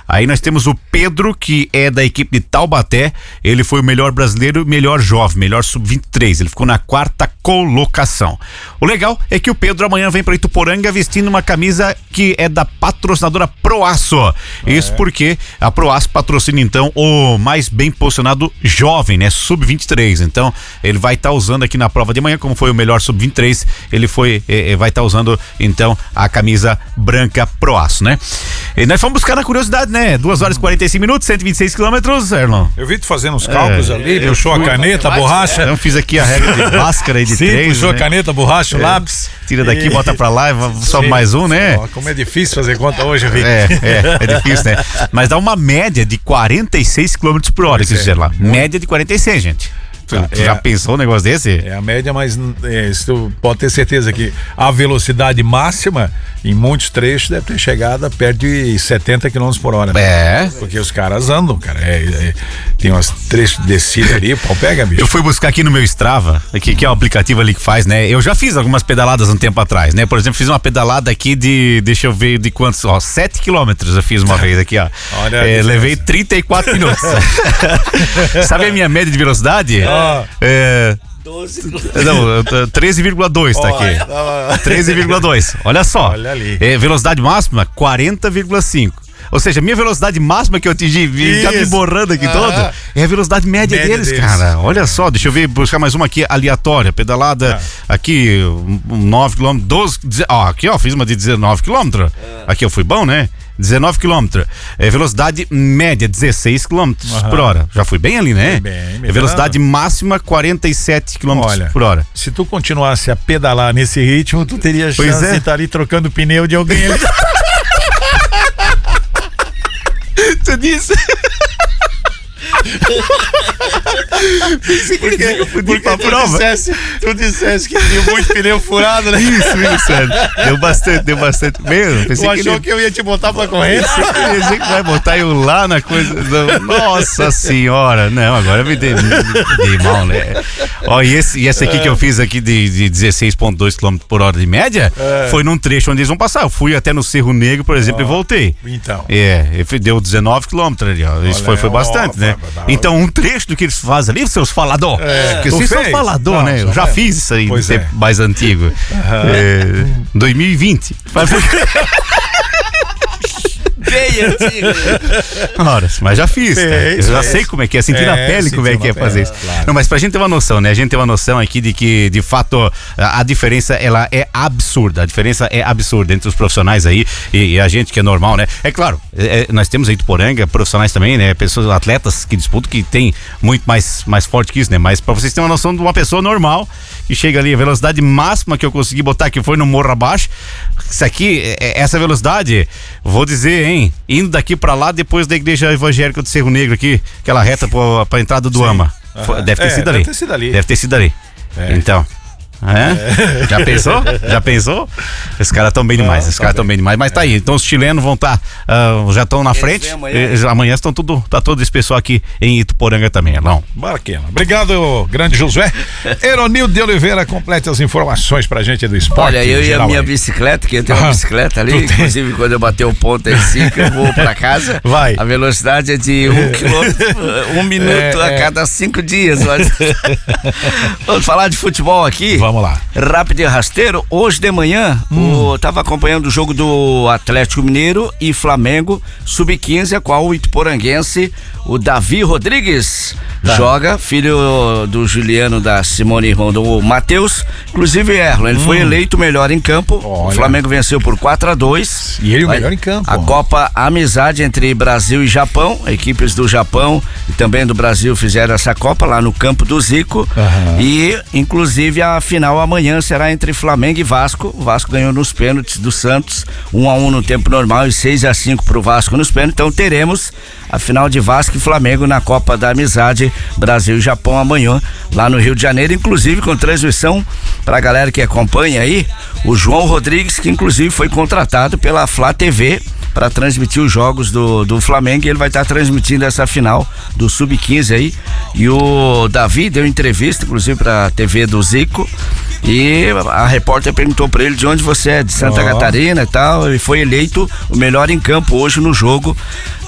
Aí nós temos o Pedro, que é da equipe de Taubaté. Ele foi o melhor brasileiro, melhor jovem, melhor sub-23. Ele ficou na 4ª colocação. O legal é que o Pedro amanhã vem para Ituporanga vestindo uma camisa que é da patrocinadora Proaço. Isso porque a Proaço patrocina então o mais bem posicionado jovem, né? Sub-23. Então ele vai estar usando aqui na prova de amanhã, como foi o melhor sub-23, ele vai estar usando então a camisa branca Proaço, né? E nós fomos buscar na curiosidade, né? 2 horas e 45 minutos, 126 quilômetros, Erlon. Eu vi tu fazendo os cálculos ali, puxou a caneta, a borracha. Eu fiz aqui a regra de Bhaskara e de 3. Puxou a caneta, a borracha, o lápis. Tira daqui, bota pra lá, sobe mais um, né? Como é difícil fazer conta hoje, eu vi. É difícil, né? Mas dá uma média de 46 km por hora, esse lá. Média de 46, gente. Tu já pensou um negócio desse? É a média, mas tu pode ter certeza que a velocidade máxima em muitos trechos deve ter chegado a perto de 70 km por hora. Né? Porque os caras andam, cara. Tem umas trechos de descida ali, o pau pega, bicho. Eu fui buscar aqui no meu Strava, que é o aplicativo ali que faz, né? Eu já fiz algumas pedaladas um tempo atrás, né? Por exemplo, fiz uma pedalada aqui deixa eu ver de quantos, 7 quilômetros eu fiz uma vez aqui, ó. Olha, levei 34 minutos. Sabe a minha média de velocidade? 13,2 tá aqui. 13,2. Olha só. Olha ali. Velocidade máxima 40,5. Ou seja, minha velocidade máxima que eu atingi, já me borrando aqui todo, é a velocidade média deles, cara. Olha só, deixa eu ver, buscar mais uma aqui aleatória. Pedalada aqui, 9 km, 12. Aqui, fiz uma de 19 km. Aqui eu fui bom, né? 19 km. Velocidade média 16 km por hora. Já fui bem ali, né? Bem, velocidade máxima 47 km por hora. Se tu continuasse a pedalar nesse ritmo, tu teria chance de estar ali trocando o pneu de alguém ali. Tu disse? Porque tu dissesse que tinha muito pneu furado, né? Isso. Deu bastante mesmo. Tu achou que eu ia te botar pra correr? Pensei que vai botar eu lá na coisa. Nossa senhora. Não, agora me dei mal, né? E esse aqui que eu fiz aqui de 16,2 km por hora de média, foi num trecho onde eles vão passar. Eu fui até no Cerro Negro, por exemplo, e voltei. Então. Deu 19 km ali, ó. Isso foi bastante, né? Então, um trecho do que eles fazem ali, seus falador. Porque vocês são falador, né? Eu já fiz isso aí, no tempo mais antigo. 2020. Bem antigo. Mas já fiz, eu já sei como é que é, sentir na pele como é que é fazer isso. Claro. Não, mas pra gente ter uma noção, né? A gente tem uma noção aqui de que, de fato, a diferença, ela é absurda. A diferença é absurda entre os profissionais aí e a gente que é normal, né? É claro, nós temos aí Ituporanga, profissionais também, né? Pessoas, atletas que disputam, que tem muito mais forte que isso, né? Mas pra vocês terem uma noção de uma pessoa normal, que chega ali, a velocidade máxima que eu consegui botar, que foi no morro abaixo, isso aqui, essa velocidade, vou dizer, hein? Indo daqui pra lá, depois da igreja evangélica do Cerro Negro aqui, aquela reta pra entrada do AMA. Deve ter sido ali. Deve ter sido ali. Então. Já pensou? Esses caras estão bem demais. Mas tá aí. Então os chilenos vão estar, já estão na frente. Amanhã estão tá todo esse pessoal aqui em Ituporanga também, Elão. Bacana. Obrigado, grande Josué. Eronildo de Oliveira, complete as informações pra gente do esporte. Olha, eu e a minha bicicleta, que eu tenho uma bicicleta ali, inclusive quando eu bater o ponto em 5, eu vou pra casa. Vai. A velocidade é de 1 km, 1 minuto a cada 5 dias. Vamos falar de futebol aqui. Vamos lá. Rápido e rasteiro. Hoje de manhã, tava acompanhando o jogo do Atlético Mineiro e Flamengo, sub-15, a qual o ituporanguense, o Davi Rodrigues, joga, filho do Juliano, da Simone Rondon, o Matheus. Inclusive, Erlon, ele foi eleito o melhor em campo. Olha. O Flamengo venceu por 4-2. E ele o melhor em campo. A Copa Amizade entre Brasil e Japão, equipes do Japão e também do Brasil fizeram essa Copa lá no campo do Zico. E, inclusive, a final amanhã será entre Flamengo e Vasco. O Vasco ganhou nos pênaltis do Santos, 1-1 no tempo normal e 6-5 pro Vasco nos pênaltis. Então teremos a final de Vasco e Flamengo na Copa da Amizade Brasil e Japão amanhã lá no Rio de Janeiro, inclusive com transmissão pra galera que acompanha aí, o João Rodrigues, que inclusive foi contratado pela Flá TV para transmitir os jogos do Flamengo, e ele vai estar transmitindo essa final do Sub-15 aí. E o Davi deu entrevista, inclusive, para a TV do Zico, e a repórter perguntou para ele de onde você é, de Santa Catarina e tal. Ele foi eleito o melhor em campo hoje no jogo